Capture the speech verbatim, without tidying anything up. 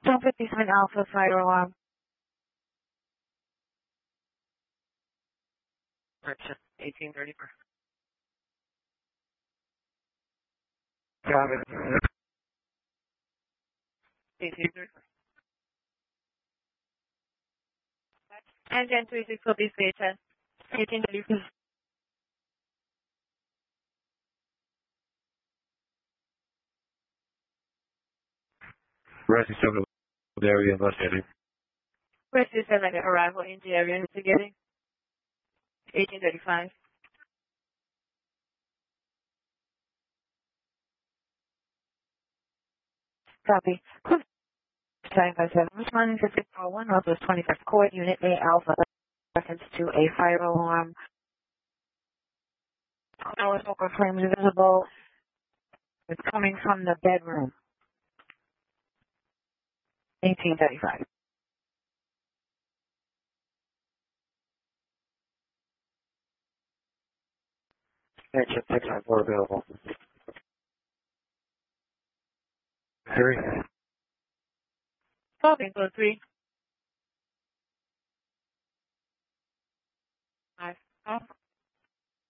Don't put Eastman Alpha fire alarm. Correction, eighteen thirty-four. Got it. eighteen thirty-four. Engine three six will be station. eighteen thirty-four. Rescue seven area investigating. Rescue seven arrival in the area investigating. eighteen thirty-five. Copy. Seven five seven. Responding to six four one Northwest twenty-fifth Court, Unit A Alpha. Reference to a fire alarm. No smoke or flames visible. It's coming from the bedroom. eighteen thirty-five. Engine six nine four available. Harry. Copy. Go three. Five.